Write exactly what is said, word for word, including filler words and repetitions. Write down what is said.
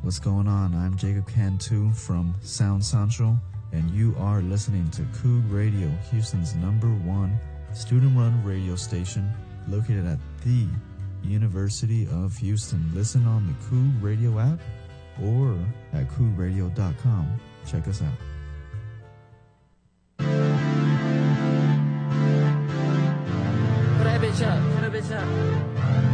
What's going on? I'm Jacob Cantu from Sound Central, and you are listening to Coog Radio, Houston's number one student-run radio station located at the University of Houston. Listen on the Coog Radio app or at coog radio dot com. Check us out. Put that bitch up. Put that bitch up.